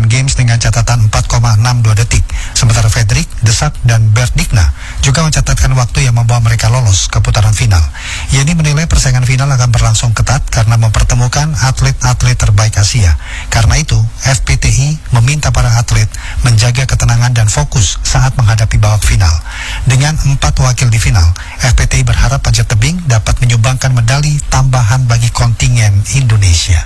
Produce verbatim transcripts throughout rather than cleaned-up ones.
Asian Games dengan catatan empat koma enam dua detik. Sementara Fredrik, Desak, dan Berdikna juga mencatatkan waktu yang membawa mereka lolos ke putaran final. Yeni menilai persaingan final akan berlangsung ketat karena mempertemukan atlet-atlet terbaik Asia. Karena itu, F P T I meminta para atlet menjaga ketenangan dan fokus saat menghadapi babak final. Dengan empat wakil di final, F P T I berharap panjat tebing dapat menyumbangkan medali tambahan bagi kontingen Indonesia.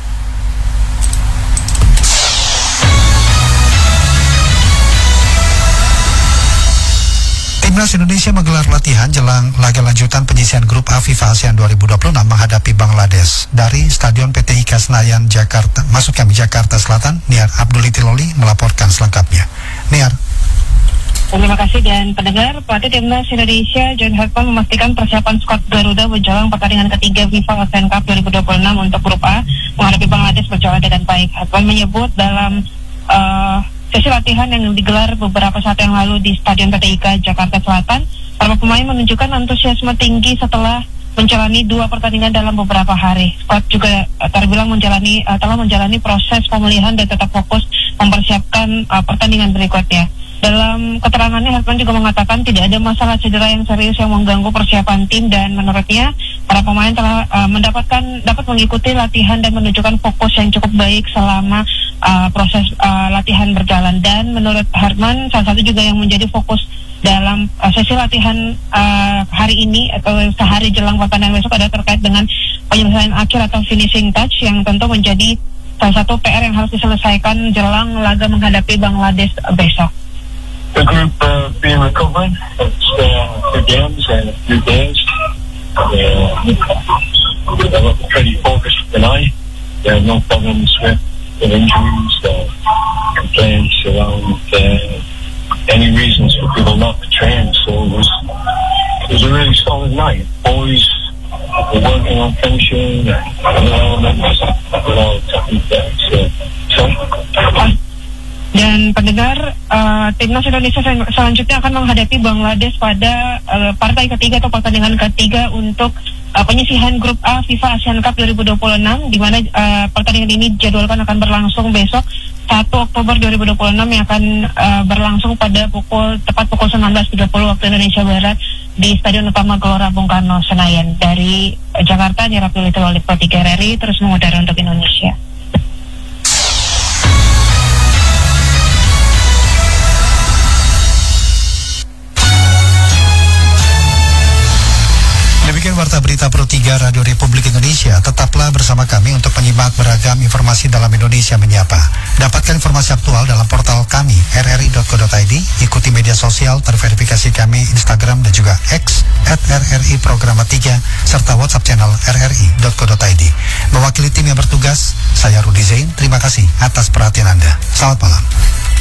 Timnas Indonesia menggelar latihan jelang laga lanjutan penyisihan grup A FIFA ASEAN dua ribu dua puluh enam menghadapi Bangladesh dari Stadion P T I K Senayan, Jakarta. Maksud kami Jakarta Selatan. Niar Abduliloli melaporkan selengkapnya. Niar. Terima kasih dan pendengar, pelatih Timnas Indonesia John Hartman memastikan persiapan skuad Garuda menjelang pertandingan ketiga FIFA ASEAN Cup dua ribu dua puluh enam untuk grup A menghadapi Bangladesh berjalan dengan baik. Hartman menyebut dalam uh, sesi latihan yang digelar beberapa saat yang lalu di Stadion P T I K Jakarta Selatan, para pemain menunjukkan antusiasme tinggi setelah menjalani dua pertandingan dalam beberapa hari. Skuad juga uh, terbilang menjalani uh, telah menjalani proses pemulihan dan tetap fokus mempersiapkan uh, pertandingan berikutnya. Dalam keterangannya, Hartman juga mengatakan tidak ada masalah cedera yang serius yang mengganggu persiapan tim dan menurutnya para pemain telah uh, mendapatkan dapat mengikuti latihan dan menunjukkan fokus yang cukup baik selama uh, proses uh, latihan berjalan. Dan menurut Hartman, salah satu juga yang menjadi fokus dalam uh, sesi latihan uh, hari ini atau sehari jelang pertandingan besok adalah terkait dengan penyelesaian akhir atau finishing touch yang tentu menjadi salah satu P R yang harus diselesaikan jelang laga menghadapi Bangladesh besok. The group uh, been recovering. It's uh, two games and a few days. Uh, they were pretty focused tonight. There are no problems with, with injuries, uh, complaints around uh, any reasons for people not to train. So it was, it was a really solid night. Boys were working on finishing and other elements with all techniques. So, so Dan pendengar, uh, Timnas Indonesia sel- selanjutnya akan menghadapi Bangladesh pada uh, partai ketiga atau pertandingan ketiga untuk uh, penyisihan grup A FIFA ASEAN Cup dua ribu dua puluh enam, di mana uh, pertandingan ini dijadwalkan akan berlangsung besok satu Oktober dua ribu dua puluh enam yang akan uh, berlangsung pada pukul tepat pukul sembilan belas tiga puluh waktu Indonesia Barat di Stadion Utama Gelora Bung Karno Senayan. Dari uh, Jakarta, Niar Abduliloli Pro tiga R R I terus mengudara untuk Indonesia. Demikian warta berita Pro tiga Radio Republik Indonesia. Tetaplah bersama kami untuk menyimak beragam informasi dalam Indonesia Menyapa. Dapatkan informasi aktual dalam portal kami r r i dot co dot i d. Ikuti media sosial terverifikasi kami Instagram dan juga X at r r i programa tiga serta WhatsApp channel r r i dot co dot i d. Mewakili tim yang bertugas, saya Rudi Zain. Terima kasih atas perhatian Anda. Selamat malam.